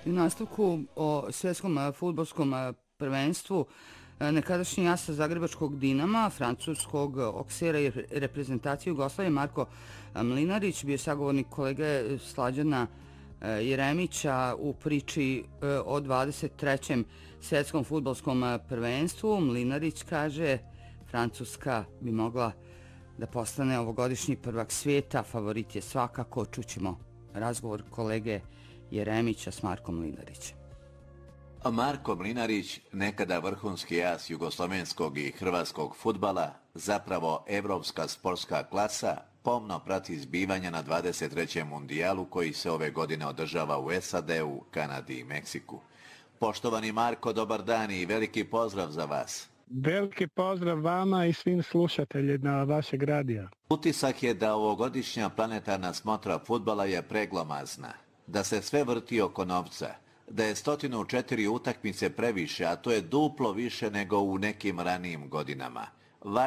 U nastavku o svjetskom fudbalskom prvenstvu nekadašnji asa zagrebačkog Dinama, francuskog Oksera i reprezentacije Jugoslavije Marko Mlinarić bio sagovornik kolege Slađana Jeremića u priči o 23. svjetskom fudbalskom prvenstvu. Mlinarić kaže Francuska bi mogla da postane ovogodišnji prvak svijeta, favorit je svakako. Čućemo razgovor kolege Jeremića s Markom Mlinarićem. Marko Mlinarić, nekada vrhunski as jugoslovenskog i hrvatskog fudbala, zapravo evropska sportska klasa, pomno prati zbivanja na 23. mundijalu koji se ove godine održava u SAD-u, Kanadi i Meksiku. Poštovani Marko, dobar dan i veliki pozdrav za vas. Veliki pozdrav vama i svim slušateljima vašeg radija. Utisak je da ovogodišnja planetarna smotra fudbala je preglomazna, da se sve vrti oko novca, da je 104 utakmice previše, a to je duplo više nego u nekim ranijim godinama.